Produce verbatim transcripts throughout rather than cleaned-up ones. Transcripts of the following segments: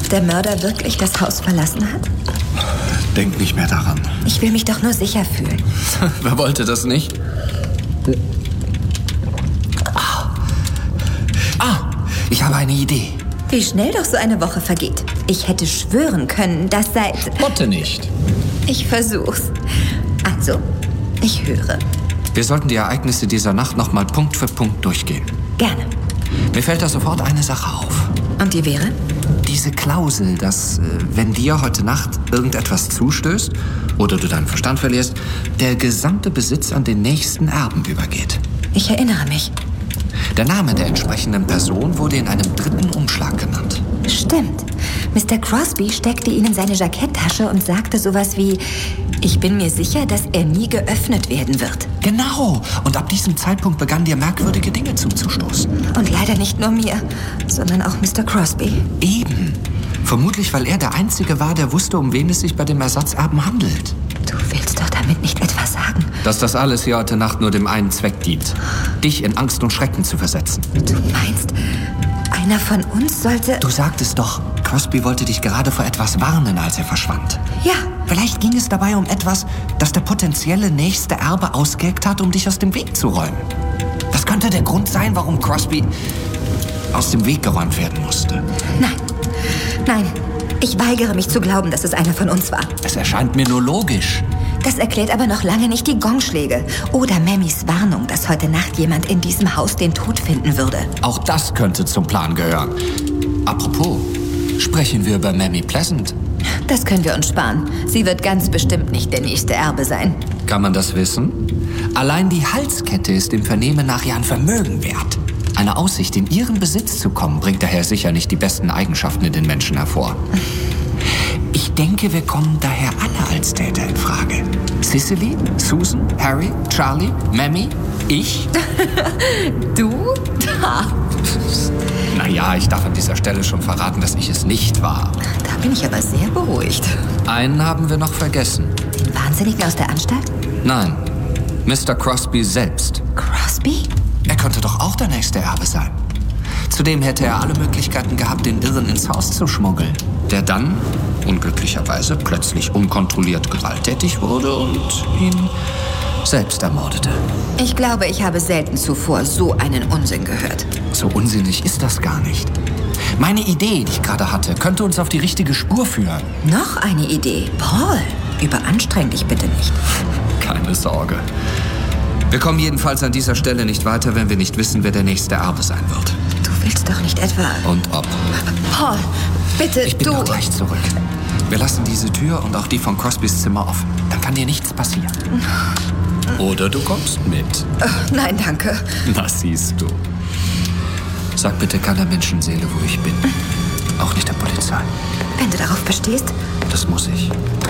ob der Mörder wirklich das Haus verlassen hat? Denk nicht mehr daran. Ich will mich doch nur sicher fühlen. Wer wollte das nicht? Ah. ah, ich habe eine Idee. Wie schnell doch so eine Woche vergeht. Ich hätte schwören können, dass seit... Spotte nicht. Ich versuch's. Also, ich höre. Wir sollten die Ereignisse dieser Nacht noch mal Punkt für Punkt durchgehen. Gerne. Mir fällt da sofort eine Sache auf. Und die wäre? Diese Klausel, dass, äh, wenn dir heute Nacht irgendetwas zustößt oder du deinen Verstand verlierst, der gesamte Besitz an den nächsten Erben übergeht. Ich erinnere mich. Der Name der entsprechenden Person wurde in einem dritten Umschlag genannt. Stimmt. Mister Crosby steckte ihn in seine Jacketttasche und sagte sowas wie: Ich bin mir sicher, dass er nie geöffnet werden wird. Genau. Und ab diesem Zeitpunkt begannen dir merkwürdige Dinge zuzustoßen. Und leider nicht nur mir, sondern auch Mister Crosby. Eben. Vermutlich, weil er der Einzige war, der wusste, um wen es sich bei dem Ersatzerben handelt. Du willst doch damit nicht etwas sagen? Dass das alles hier heute Nacht nur dem einen Zweck dient. Dich in Angst und Schrecken zu versetzen. Du meinst, einer von uns sollte... Du sagtest doch, Crosby wollte dich gerade vor etwas warnen, als er verschwand. Ja. Vielleicht ging es dabei um etwas, das der potenzielle nächste Erbe ausgeheckt hat, um dich aus dem Weg zu räumen. Das könnte der Grund sein, warum Crosby aus dem Weg geräumt werden musste. Nein, nein. Ich weigere mich zu glauben, dass es einer von uns war. Es erscheint mir nur logisch. Das erklärt aber noch lange nicht die Gongschläge oder Mammys Warnung, dass heute Nacht jemand in diesem Haus den Tod finden würde. Auch das könnte zum Plan gehören. Apropos, sprechen wir über Mammy Pleasant? Das können wir uns sparen. Sie wird ganz bestimmt nicht der nächste Erbe sein. Kann man das wissen? Allein die Halskette ist dem Vernehmen nach ja ein Vermögen wert. Eine Aussicht, in ihren Besitz zu kommen, bringt daher sicher nicht die besten Eigenschaften in den Menschen hervor. Ich denke, wir kommen daher alle als Täter in Frage. Cicely, Susan, Harry, Charlie, Mammy, ich. Du? Naja, ich darf an dieser Stelle schon verraten, dass ich es nicht war. Da bin ich aber sehr beruhigt. Einen haben wir noch vergessen. Den Wahnsinnigen aus der Anstalt? Nein, Mister Crosby selbst. Crosby? Er könnte doch auch der nächste Erbe sein. Zudem hätte er alle Möglichkeiten gehabt, den Irren ins Haus zu schmuggeln. Der dann, unglücklicherweise, plötzlich unkontrolliert gewalttätig wurde und ihn selbst ermordete. Ich glaube, ich habe selten zuvor so einen Unsinn gehört. So unsinnig ist das gar nicht. Meine Idee, die ich gerade hatte, könnte uns auf die richtige Spur führen. Noch eine Idee. Paul, überanstreng dich bitte nicht. Keine Sorge. Wir kommen jedenfalls an dieser Stelle nicht weiter, wenn wir nicht wissen, wer der nächste Erbe sein wird. Du willst doch nicht etwa... Und ob. Paul, bitte, ich bin du... doch gleich zurück. Wir lassen diese Tür und auch die von Crosbys Zimmer offen. Dann kann dir nichts passieren. Oder du kommst mit. Oh, nein, danke. Na, siehst du. Sag bitte keiner Menschenseele, wo ich bin. Auch nicht der Polizei. Wenn du darauf bestehst? Das muss ich.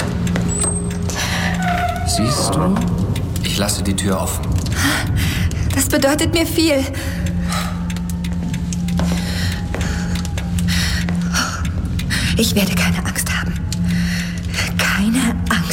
Siehst du? Ich lasse die Tür offen. Das bedeutet mir viel. Ich werde keine Angst haben. Keine Angst.